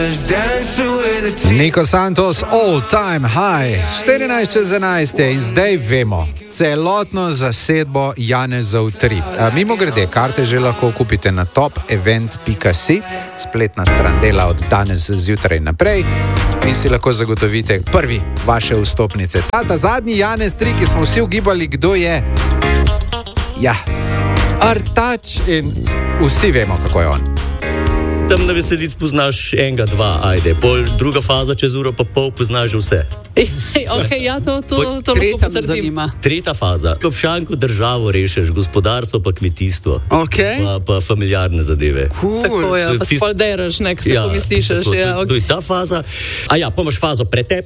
Nico Santos, All Time High, 14:11 je in zdaj vemo celotno zasedbo Janezov 3. Mimogrede, karte že lahko kupite na topevent.si, spletna stran dela od danes zjutraj naprej in si lahko zagotovite prvi vaše vstopnice. Ta zadnji Janez 3, ki smo vsi ugibali, kdo je. Ja, Artač in vsi vemo, kako je on. Tam na Veselic poznaš enega, dva, ajde. Pol druga faza, čez uro pa pol poznaš že vse. Okay, ja, to lahko potrdim. Tretja faza. Kopšanko državo rešeš, gospodarstvo pa kmetijstvo. Okay. Pa familiarne zadeve. Cool. Tako, ja, pa spol deraš, nek se pomisliš. To je ta faza. A ja, pa imaš fazo pretep.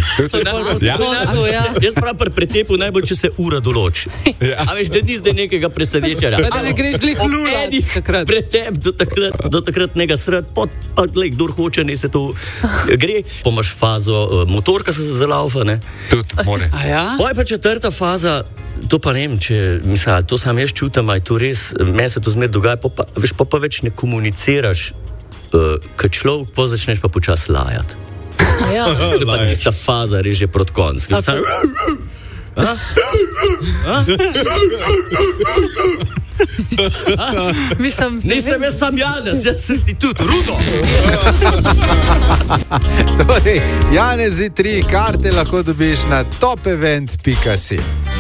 Jaz pravim pri pretepu najbolj, če se ura določi. A veš, da ni zdaj nekega presenečenja. Da ne greš glih lulati takrat. Pretep do takrat nekaj sred, pa glej, kdor hoče, ne se to gre. Pa imaš fazo motorka se zalaufa, ne? Tudi more. Ja? Poj pa četrta faza, to pa ne vem, če mislim, to sam jaz čutam, aj to res, meni se to zmer dogaja, pa več ne komuniciraš, kad človek, pa začneš pa počas lajati. Ja. To je pa tista faza, res že proti koncu. Nisem jaz sam Janez, jaz sem ti tudi Rudo. Torej, Janezi 3 karte lahko dobiš na topevent.si.